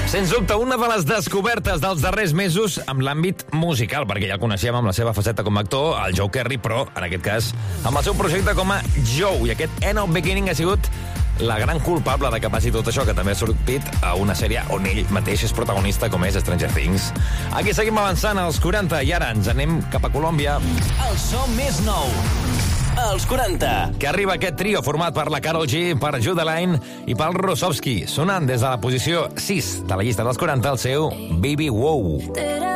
Sens dubte, una de les descobertes dels darrers mesos amb l'àmbit musical, perquè ja el coneixíem amb la seva faceta com a actor, el Joe Kerry, però, en aquest cas, amb el seu projecte com a Joe. I aquest End of Beginning ha sigut la gran culpable de que passi tot això, que també ha sortit a una sèrie on ell mateix és protagonista, com és Stranger Things. Aquí seguim avançant als 40 i ara ens anem cap a Colòmbia. El so més nou, els 40. Que arriba aquest trio format per la Karol G, per Judeline i pel Rosowski, sonant des de la posició 6 de la llista dels 40 el seu Baby Wow.